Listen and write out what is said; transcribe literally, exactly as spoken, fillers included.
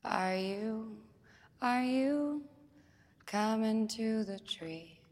Are you, are you coming to the tree?